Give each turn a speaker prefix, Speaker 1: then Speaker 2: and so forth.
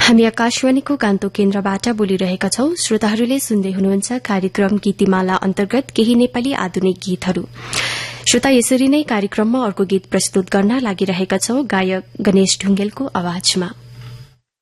Speaker 1: हामी आकाशवाणीको गान्तोक केन्द्रबाट बोलिरहेका छौं। श्रोताहरूले सुन्दै हुनुहुन्छ कार्यक्रम गीतिमाला अन्तर्गत केही नेपाली आधुनिक गीतहरू। श्रोता, यसरी नै कार्यक्रममा अर्को गीत प्रस्तुत गर्न लागिरहेका छौं गायक गणेश ढुंगेलको आवाजमा।